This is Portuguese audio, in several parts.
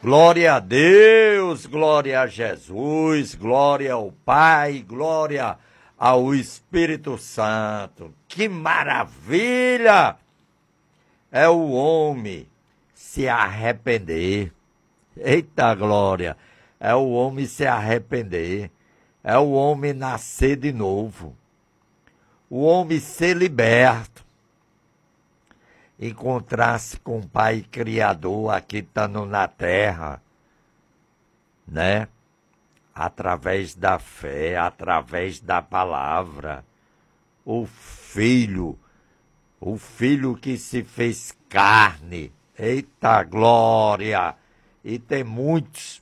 Glória a Deus, glória a Jesus, glória ao Pai, glória ao Espírito Santo. Que maravilha é o homem se arrepender. Eita glória, é o homem se arrepender, é o homem nascer de novo, o homem ser liberto, encontrar-se com o Pai Criador aqui estando na terra, né? Através da fé, através da palavra, o Filho que se fez carne, eita glória! E tem muitos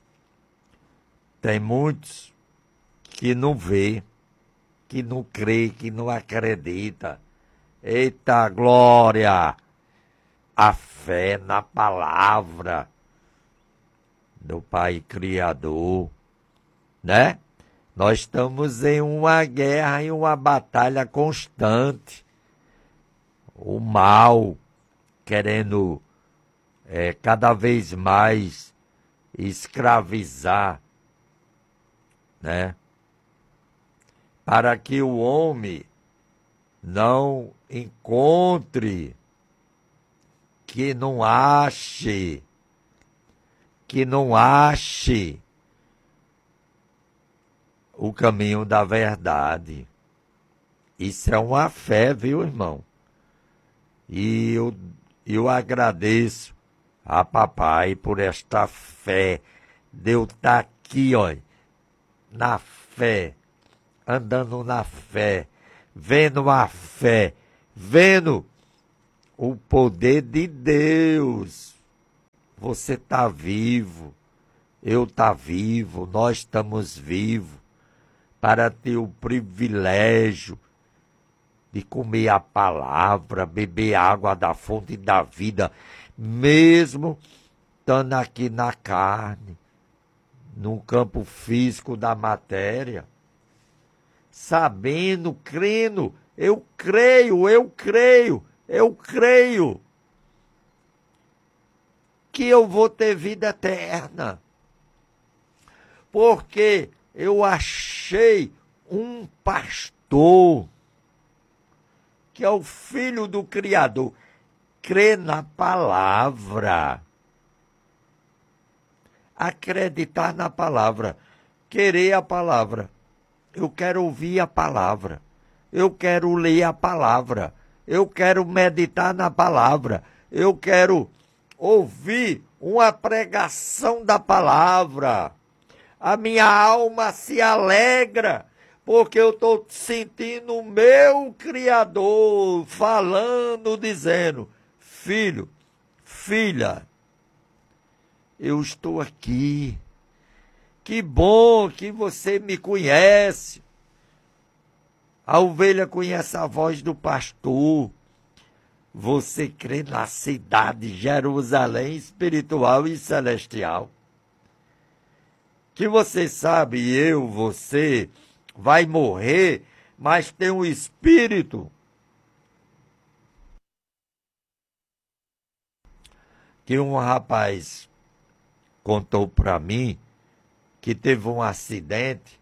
que não vê, que não crê, que não acredita. Eita glória! A fé na palavra do Pai Criador, né? Nós estamos em uma guerra e uma batalha constante. O mal querendo cada vez mais escravizar, né? Para que o homem não encontre, que não ache o caminho da verdade. Isso é uma fé, viu, irmão? E eu agradeço a papai por esta fé, de eu estar aqui, ó, na fé, andando na fé, vendo a fé, vendo o poder de Deus. Você está vivo, eu estou vivo, nós estamos vivos para ter o privilégio de comer a palavra, beber água da fonte da vida, mesmo estando aqui na carne, no campo físico da matéria, sabendo, crendo, eu creio que eu vou ter vida eterna, porque eu achei um pastor que é o Filho do Criador. Crer na palavra, acreditar na palavra, querer a palavra. Eu quero ouvir a palavra, eu quero ler a palavra, eu quero meditar na palavra, eu quero ouvir uma pregação da palavra. A minha alma se alegra, porque eu estou sentindo o meu Criador falando, dizendo: filho, filha, eu estou aqui. Que bom que você me conhece. A ovelha conhece a voz do pastor. Você crê na cidade Jerusalém espiritual e celestial. Que você sabe, você vai morrer, mas tem um espírito que um rapaz contou para mim que teve um acidente.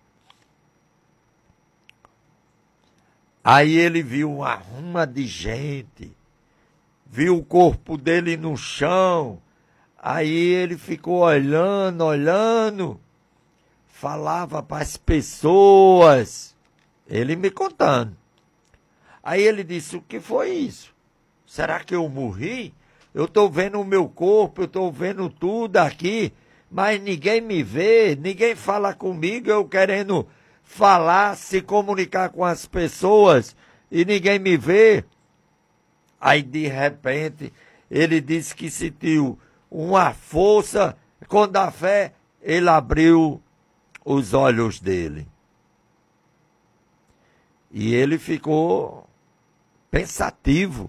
Aí ele viu uma ruma de gente, viu o corpo dele no chão. Aí ele ficou olhando, falava para as pessoas, ele me contando. Aí ele disse: o que foi isso? Será que eu morri? Eu estou vendo o meu corpo, eu estou vendo tudo aqui, mas ninguém me vê, ninguém fala comigo, eu querendo falar, se comunicar com as pessoas e ninguém me vê. Aí de repente ele disse que sentiu uma força, quando a fé, ele abriu os olhos dele. E ele ficou pensativo,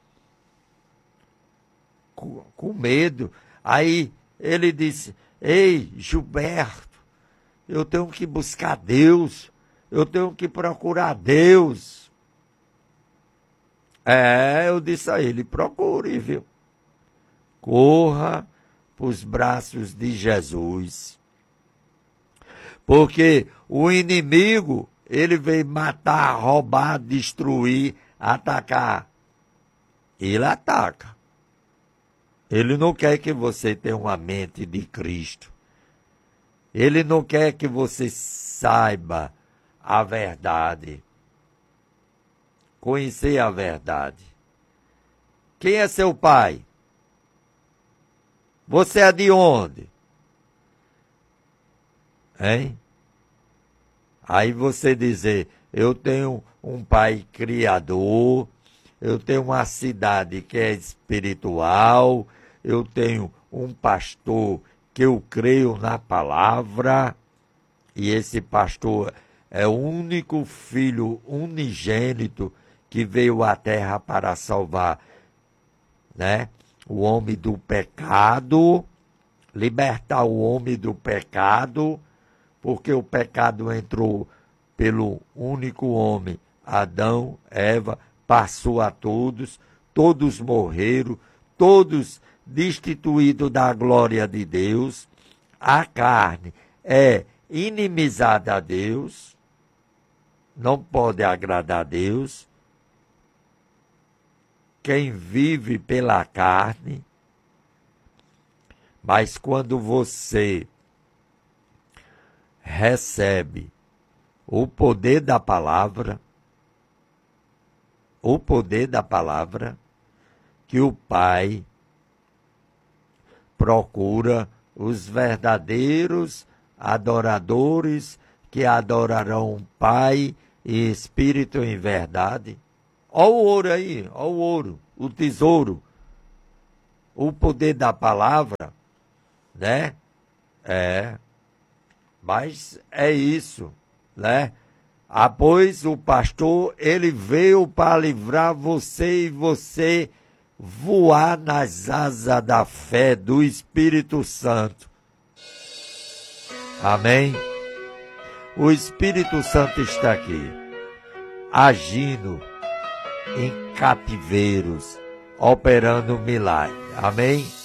com medo. Aí ele disse: ei, Gilberto, eu tenho que buscar Deus, eu tenho que procurar Deus. Eu disse a ele: procure, viu? Corra, para os braços de Jesus. Porque o inimigo, ele veio matar, roubar, destruir, atacar. Ele ataca. Ele não quer que você tenha uma mente de Cristo. Ele não quer que você saiba a verdade. Conhecer a verdade. Quem é seu pai? Você é de onde? Hein? Aí você dizer, eu tenho um pai criador, eu tenho uma cidade que é espiritual, eu tenho um pastor que eu creio na palavra, e esse pastor é o único filho unigênito que veio à terra para salvar, né, o homem do pecado, libertar o homem do pecado, porque o pecado entrou pelo único homem, Adão, Eva, passou a todos, todos morreram, todos destituídos da glória de Deus. A carne é inimizada a Deus, não pode agradar a Deus. Quem vive pela carne, mas quando você recebe o poder da palavra, que o Pai procura os verdadeiros adoradores que adorarão o Pai e Espírito em verdade. Olha o ouro aí, olha o ouro, o tesouro, o poder da palavra, né? Mas é isso, né? Pois o pastor, ele veio para livrar você e você voar nas asas da fé do Espírito Santo. Amém? O Espírito Santo está aqui, agindo em cativeiros, operando milagre. Amém?